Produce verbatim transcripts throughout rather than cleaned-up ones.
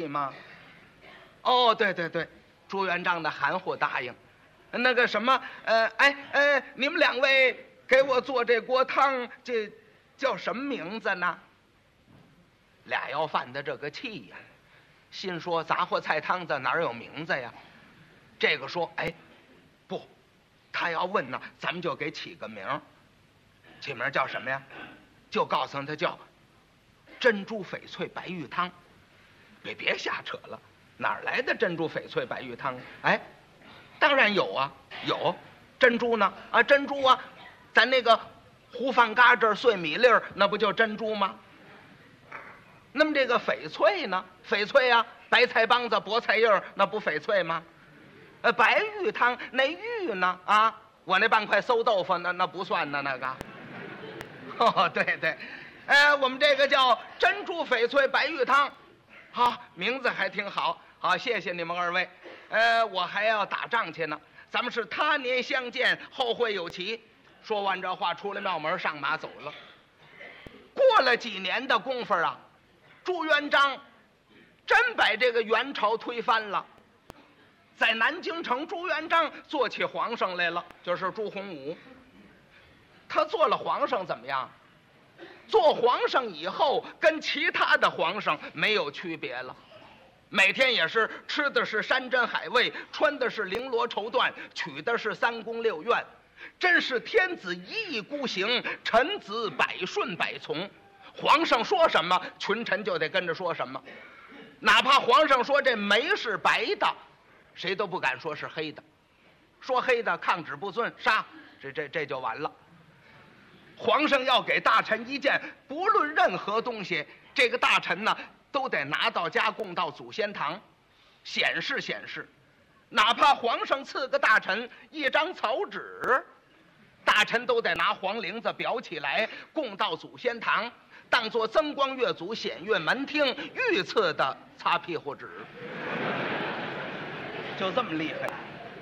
气吗？哦，对对对，朱元璋的含糊答应。那个什么，呃，哎哎，你们两位给我做这锅汤，这叫什么名字呢？俩要饭的这个气呀，心说杂货菜汤子哪有名字呀？这个说，哎，不，他要问呢，咱们就给起个名，起名叫什么呀？就告诉他叫珍珠翡翠白玉汤。别别瞎扯了，哪来的珍珠翡翠白玉汤？哎，当然有啊，有珍珠呢啊，珍珠啊，咱那个糊饭嘎吱碎米粒儿，那不就珍珠吗？那么这个翡翠呢？翡翠啊，白菜帮子、菠菜叶儿，那不翡翠吗？呃，白玉汤那玉呢？啊，我那半块馊豆腐，那那不算呢，那个。哦，对对，呃，我们这个叫珍珠翡翠白玉汤，好，名字还挺好，好，谢谢你们二位。呃，我还要打仗去呢，咱们是他年相见，后会有期。说完这话，出了庙门，上马走了。过了几年的功夫啊，朱元璋真把这个元朝推翻了，在南京城，朱元璋做起皇上来了，就是朱洪武。他做了皇上怎么样？做皇上以后跟其他的皇上没有区别了，每天也是吃的是山珍海味，穿的是绫罗绸缎，娶的是三宫六院，真是天子一意孤行，臣子百顺百从。皇上说什么，群臣就得跟着说什么，哪怕皇上说这煤是白的，谁都不敢说是黑的，说黑的抗旨不遵，杀，这这这就完了。皇上要给大臣一件，不论任何东西，这个大臣呢都得拿到家供到祖先堂，显示显示。哪怕皇上赐个大臣一张草纸，大臣都得拿黄绫子裱起来，供到祖先堂，当作增光阅祖、显阅门厅御赐的擦屁股纸，就这么厉害。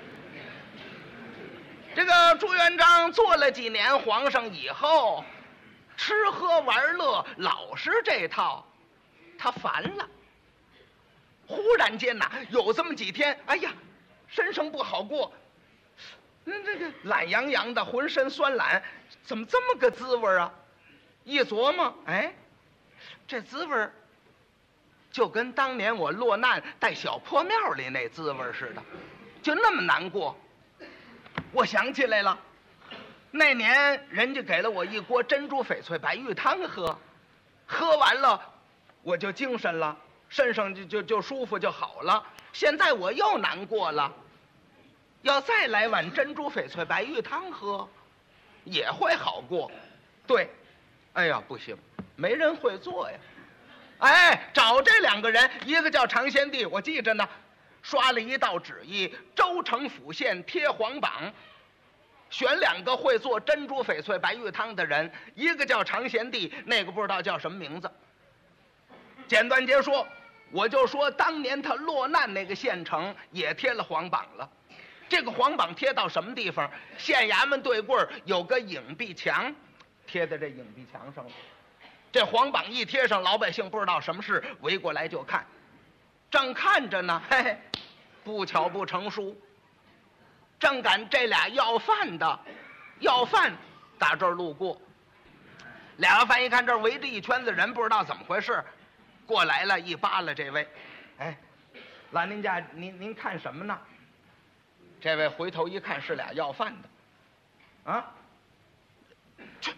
这个朱元璋做了几年皇上以后，吃喝玩乐老是这套，他烦了。忽然间呐，有这么几天，哎呀，身上不好过，那这个懒洋洋的，浑身酸懒，怎么这么个滋味啊？一琢磨，哎，这滋味就跟当年我落难在小破庙里那滋味似的，就那么难过。我想起来了，那年人家给了我一锅珍珠翡翠白玉汤喝，喝完了我就精神了，身上就就就舒服就好了。现在我又难过了，要再来碗珍珠翡翠白玉汤喝，也会好过。对，哎呀，不行，没人会做呀。哎，找这两个人，一个叫常先帝，我记着呢，刷了一道旨意，州城府县贴黄榜，选两个会做珍珠翡翠白玉汤的人，一个叫常贤帝，那个不知道叫什么名字。简短截说，我就说当年他落难那个县城也贴了黄榜了。这个黄榜贴到什么地方？县衙门对过有个影壁墙，贴在这影壁墙上了。这黄榜一贴上，老百姓不知道什么事，围过来就看。正看着呢，嘿嘿，不巧不成书，正赶这俩要饭的要饭打这儿路过。俩要饭一看这儿围着一圈子人，不知道怎么回事，过来了，一扒拉这位，哎，老人家您您看什么呢？这位回头一看是俩要饭的，啊，去，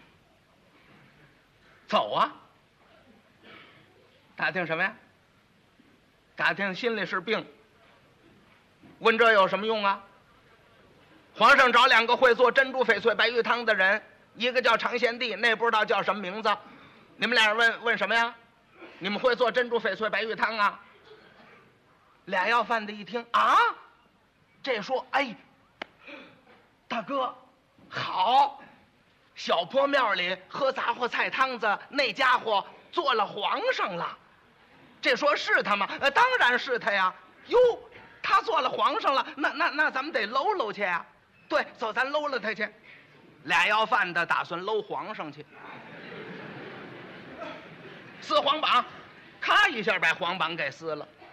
走啊！打听什么呀？打听心里是病。问这有什么用啊？皇上找两个会做珍珠翡翠白玉汤的人，一个叫常贤帝，那不知道叫什么名字。你们俩人问问什么呀？你们会做珍珠翡翠白玉汤啊？俩要饭的一听啊，这说，哎，大哥，好，小坡庙里喝杂货菜汤子那家伙做了皇上了。这说是他吗？呃，当然是他呀。哟，他做了皇上了，那那那咱们得搂搂去呀。对，走，咱搂了他去。俩要饭的打算搂皇上去，撕黄榜，咔一下把黄榜给撕了。